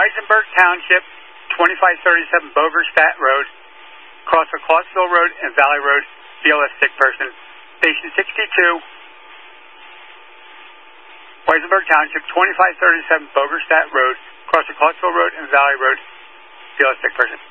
Weisenberg Township, 2537 Bogerstadt Road, cross of Clarksville Road and Valley Road, BLS sick person. Station 62, Weisenberg Township, 2537 Bogerstadt Road, cross of Clarksville Road and Valley Road, BLS sick person.